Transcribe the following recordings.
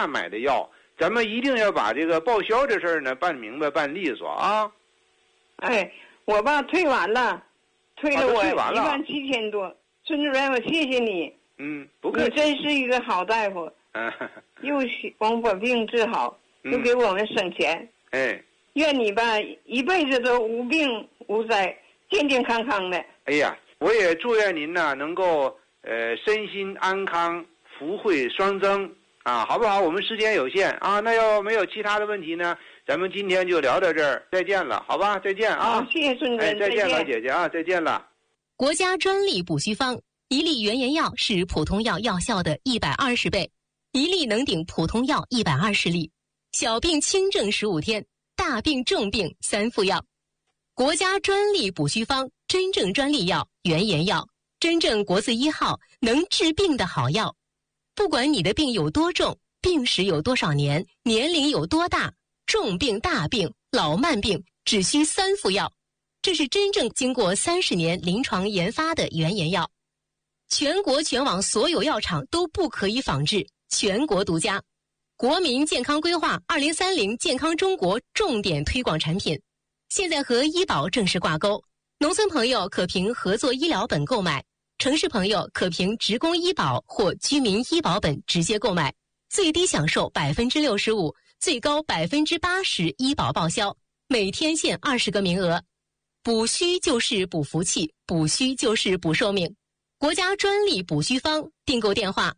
价买的药，咱们一定要把这个报销这事儿呢办明白办利索啊。 哎，我吧退完了，退了我17000多。孙主任，我谢谢你。 不客气。 你真是一个好大夫。又光把病治好，又给我们省钱。愿你吧一辈子都无病无灾，健健康康的。 哎呀，我也祝愿您呢能够身心安康，福慧双增啊，好不好？我们时间有限啊，那要没有其他的问题呢，咱们今天就聊到这儿，再见了，好吧？再见啊！ 好，谢谢孙主任， 再见，老姐姐啊，再见了。 国家专利补虚方，一粒原研药是普通药药效的120倍，一粒能顶普通药120粒。小病轻症15天，大病重病3副药。国家专利补虚方，真正专利药，原研药，真正国字1号，能治病的好药。不管你的病有多重，病史有多少年，年龄有多大，重病、大病、老慢病，只需3副药。这是真正经过30年临床研发的原研药，全国全网所有药厂都不可以仿制，全国独家。国民健康规划2030健康中国重点推广产品，现在和医保正式挂钩。农村朋友可凭合作医疗本购买，城市朋友可凭职工医保或居民医保本直接购买，最低享受65%，最高80%医保报销，每天限20个名额。补虚就是补福气，补虚就是补寿命。国家专利补虚方，订购电话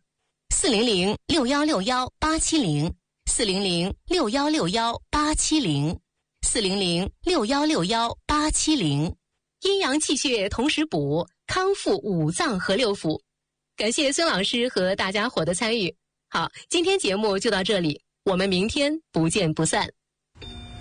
400-6161-870，400-6161-870，400-6161-870。阴阳气血同时补，康复五脏和六腑。感谢孙老师和大家伙的参与。好，今天节目就到这里，我们明天不见不散。